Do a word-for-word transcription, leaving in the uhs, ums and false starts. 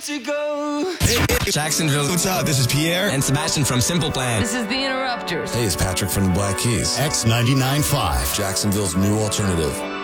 to go. Jacksonville. What's up? This is Pierre. And Sebastian from Simple Plan. This is the Interrupters. Hey, it's Patrick from the Black Keys. X ninety-nine point five. Jacksonville's new alternative.